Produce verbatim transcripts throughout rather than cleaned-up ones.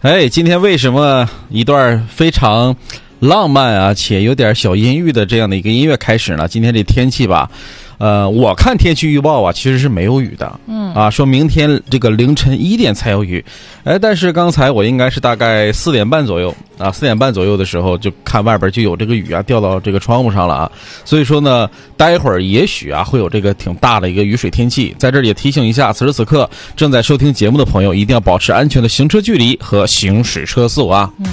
哎，今天为什么一段非常浪漫啊且有点小阴郁的这样的一个音乐开始呢？今天这天气吧，呃，我看天气预报啊，其实是没有雨的，嗯啊，说明天这个凌晨一点才有雨，哎，但是刚才我应该是大概四点半左右啊，四点半左右的时候就看外边就有这个雨啊掉到这个窗户上了啊，所以说呢，待会儿也许啊会有这个挺大的一个雨水天气，在这里也提醒一下，此时此刻正在收听节目的朋友，一定要保持安全的行车距离和行驶车速啊。嗯。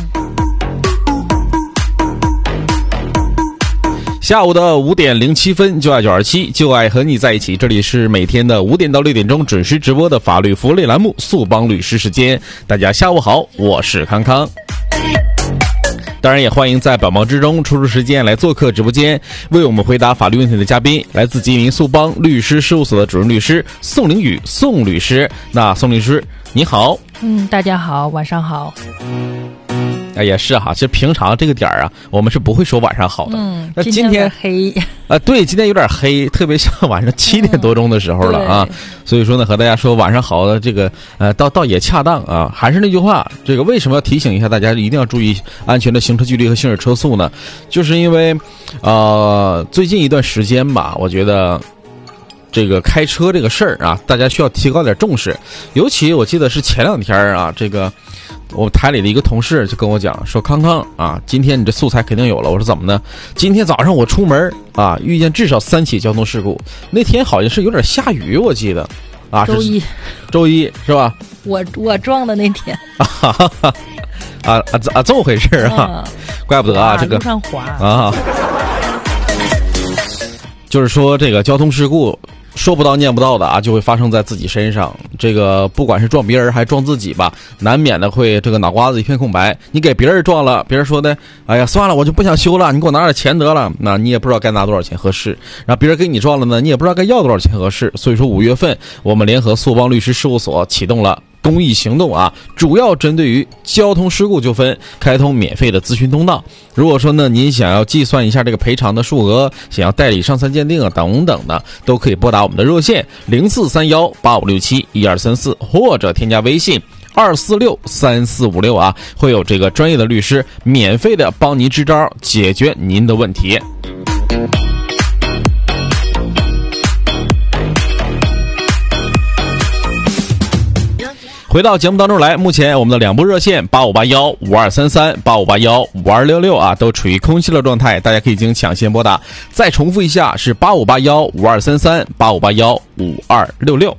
下午的五点零七分，就爱九二七，就爱和你在一起。这里是每天的五点到六点钟准时直播的法律福利栏目《速帮律师时间》。大家下午好，我是康康。当然也欢迎在百忙之中抽出时间来做客直播间，为我们回答法律问题的嘉宾，来自吉林速帮律师事务所的主任律师宋凌宇宋律师。那宋律师你好。 嗯，大家好，晚上好。 哎，也是哈，其实平常这个点儿啊，我们是不会说晚上好的。 嗯， 那今天黑啊、 呃，对，今天有点黑，特别像晚上七点多钟的时候了啊。嗯、所以说呢，和大家说晚上好的这个呃，倒倒也恰当啊。还是那句话，这个为什么要提醒一下大家，一定要注意安全的行车距离和行驶车速呢？就是因为呃，最近一段时间吧，我觉得。这个开车这个事儿啊，大家需要提高点重视。尤其我记得是前两天啊，这个我台里的一个同事就跟我讲说，康康啊，今天你这素材肯定有了。我说怎么呢？今天早上我出门啊，遇见至少三起交通事故。那天好像是有点下雨，我记得啊， 周一， 周一是吧？ 我我撞的那天啊哈哈啊啊啊，这么回事啊？嗯、怪不得啊，这个路上滑啊，就是说这个交通事故。说不到念不到的啊，就会发生在自己身上。这个不管是撞别人还是撞自己吧，难免的会这个脑瓜子一片空白。你给别人撞了，别人说的，哎呀算了，我就不想修了，你给我拿点钱得了。那你也不知道该拿多少钱合适。然后别人给你撞了呢，你也不知道该要多少钱合适。所以说五月份我们联合速帮律师事务所启动了公益行动啊，主要针对于交通事故纠纷开通免费的咨询通道。如果说呢您想要计算一下这个赔偿的数额，想要代理上餐鉴定啊等等的，都可以拨打我们的热线零四三幺八五六七一二三四，或者添加微信二四六三四五六啊，会有这个专业的律师免费的帮您支招，解决您的问题。回到节目当中来，目前我们的两部热线八五八幺五二三三、八五八幺五二六六啊，都处于空隙的状态，大家可以进行抢先拨打。再重复一下，是八五八幺五二三三、八五八幺五二六六。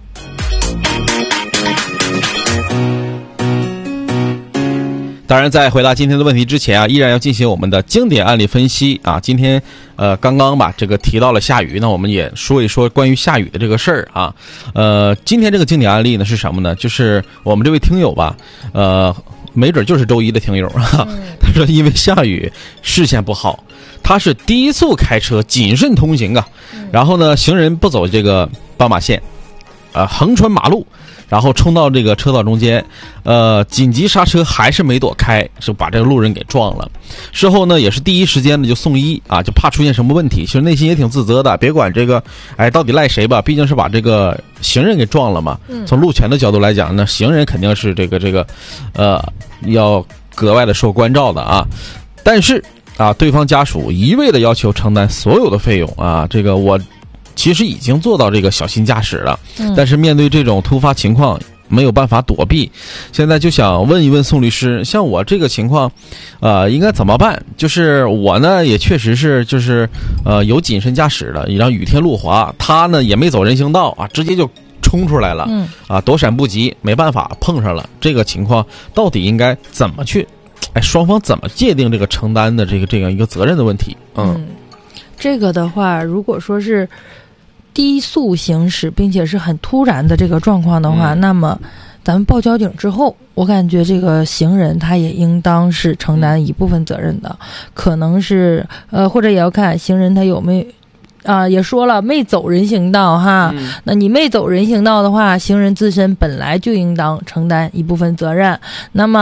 当然，在回答今天的问题之前啊，依然要进行我们的经典案例分析啊。今天呃刚刚吧，这个提到了下雨，那我们也说一说关于下雨的这个事儿啊。呃，今天这个经典案例呢是什么呢？就是我们这位听友吧，呃，没准就是周一的听友啊。他说因为下雨视线不好，他是低速开车，谨慎通行啊。然后呢，行人不走这个斑马线，呃，横穿马路。然后冲到这个车道中间，呃，紧急刹车还是没躲开，就把这个路人给撞了。事后呢，也是第一时间呢就送医啊，就怕出现什么问题。其实内心也挺自责的，别管这个，哎，到底赖谁吧，毕竟是把这个行人给撞了嘛。从路权的角度来讲呢，行人肯定是这个这个，呃，要格外的受关照的啊。但是啊，对方家属一味的要求承担所有的费用啊，这个我。其实已经做到这个小心驾驶了，但是面对这种突发情况没有办法躲避，现在就想问一问宋律师，像我这个情况呃应该怎么办？就是我呢也确实是就是呃有谨慎驾驶的，让雨天路滑，他呢也没走人行道啊，直接就冲出来了，嗯啊躲闪不及，没办法碰上了，这个情况到底应该怎么去哎双方怎么界定这个承担的这个这样一个责任的问题？嗯， 嗯这个的话如果说是低速行驶并且是很突然的这个状况的话、嗯、那么咱们报交警之后，我感觉这个行人他也应当是承担一部分责任的，可能是呃或者也要看行人他有没有啊、呃，也说了没走人行道哈、嗯，那你没走人行道的话，行人自身本来就应当承担一部分责任。那么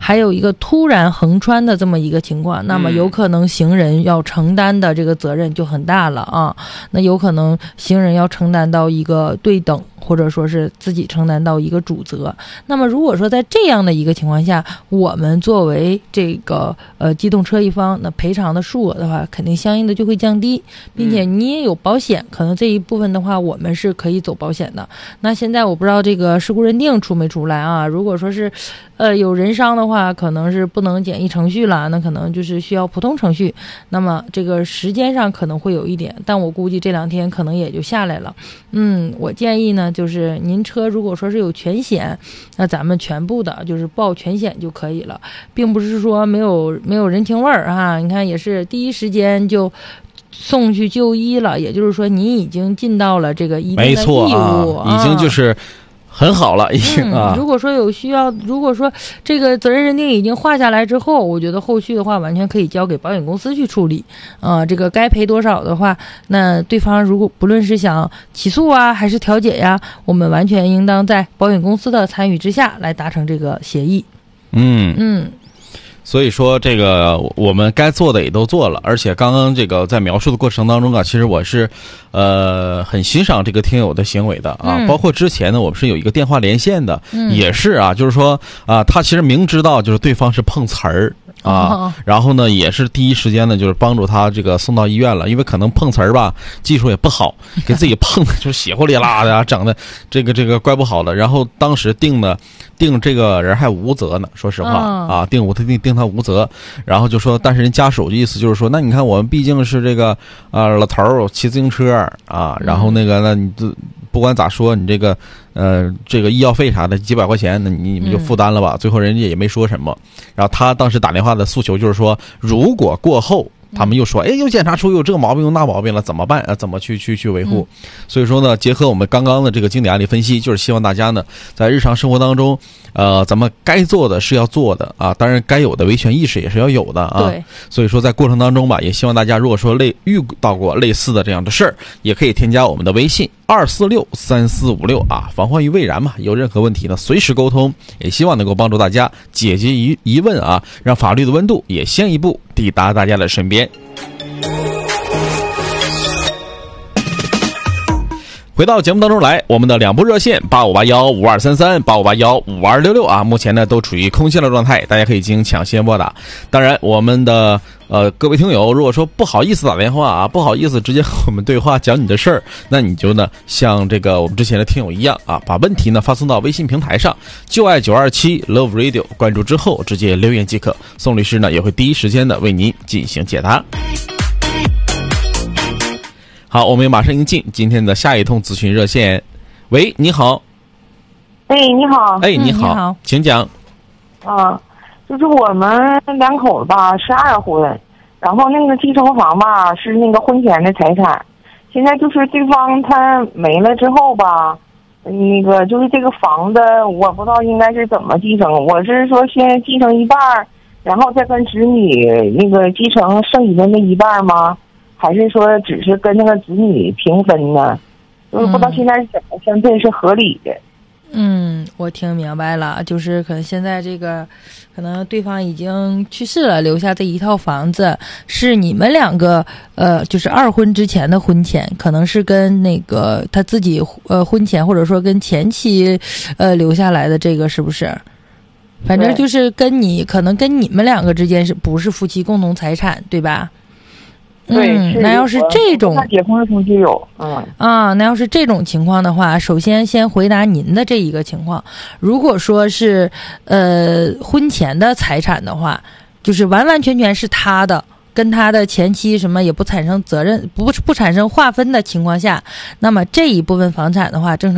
还有一个突然横穿的这么一个情况，那么有可能行人要承担的这个责任就很大了啊。那有可能行人要承担到一个对等，或者说是自己承担到一个主责。那么如果说在这样的一个情况下，我们作为这个呃机动车一方，那赔偿的数额的话肯定相应的就会降低，并且你也有保险，可能这一部分的话我们是可以走保险的。那现在我不知道这个事故认定出没出来啊，如果说是呃有人伤的话，可能是不能简易程序了，那可能就是需要普通程序，那么这个时间上可能会有一点，但我估计这两天可能也就下来了。嗯，我建议呢就是您车如果说是有全险，那咱们全部的就是报全险就可以了，并不是说没有没有人情味儿啊。你看也是第一时间就送去就医了，也就是说你已经尽到了这个一定的义务， 没错啊，已经就是很好了，已经啊、 嗯。如果说有需要，如果说这个责任认定已经划下来之后，我觉得后续的话完全可以交给保险公司去处理啊、呃。这个该赔多少的话，那对方如果不论是想起诉啊还是调解呀，我们完全应当在保险公司的参与之下来达成这个协议。 嗯嗯。 所以说这个我们该做的也都做了，而且刚刚这个在描述的过程当中啊，其实我是呃很欣赏这个听友的行为的啊、嗯、包括之前呢我们是有一个电话连线的、嗯、也是啊，就是说啊他其实明知道就是对方是碰瓷儿啊、哦，然后呢也是第一时间呢就是帮助他这个送到医院了，因为可能碰瓷儿吧技术也不好，给自己碰的就是血呼咧啦的、啊、整的这个这个怪不好的，然后当时定的定这个人还无责呢，说实话、哦、啊定无他定定他无责，然后就说但是人家属的意思就是说，那你看我们毕竟是这个呃老头儿骑自行车啊，然后那个那你就不管咋说你这个呃这个医药费啥的几百块钱，那你你们就负担了吧、嗯、最后人家也没说什么，然后他当时打电话的诉求就是说，如果过后他们又说，哎，又检查出有这个毛病有那毛病了，怎么办啊？怎么去去去维护、嗯？所以说呢，结合我们刚刚的这个经典案例分析，就是希望大家呢，在日常生活当中，呃，咱们该做的是要做的啊，当然该有的维权意识也是要有的啊。 对。 所以说，在过程当中吧，也希望大家如果说类遇到过类似的这样的事儿，也可以添加我们的微信二四六三四五六啊，防患于未然嘛。有任何问题呢，随时沟通，也希望能够帮助大家解决疑疑问啊，让法律的温度也先一步抵达大家的身边。回到节目当中来，我们的两部热线八五八幺五二三三八五八幺五二六六啊，目前呢都处于空线的状态，大家可以进行抢先拨打。当然，我们的呃各位听友，如果说不好意思打电话啊，不好意思直接和我们对话讲你的事儿，那你就呢像这个我们之前的听友一样啊，把问题呢发送到微信平台上，就爱九二七 Love Radio， 关注之后直接留言即可，宋律师呢也会第一时间的为您进行解答。好，我们也马上迎进今天的下一通咨询热线。喂，你好。 哎，你好。 哎，你好， 嗯、你好请讲。 啊，就是我们两口子吧是二婚，然后那个继承房吧是那个婚前的财产，现在就是对方他没了之后吧，那个就是这个房子我不知道应该是怎么继承，我是说先继承一半，然后再跟子女那个继承剩余的那一半吗？还是说只是跟那个子女平分呢？就是不知道现在怎么分配是合理的。 嗯，我听明白了，就是可能现在这个，可能对方已经去世了，留下这一套房子是你们两个呃，就是二婚之前的婚前，可能是跟那个他自己呃婚前或者说跟前妻呃留下来的这个是不是？反正就是跟你可能跟你们两个之间是不是夫妻共同财产，对吧？ 对， 嗯，那要是这种结婚时候就有，嗯啊，那要是这种情况的话，首先先回答您的这一个情况。如果说是呃婚前的财产的话，就是完完全全是他的，跟他的前妻什么也不产生责任，不不产生划分的情况下，那么这一部分房产的话，正常。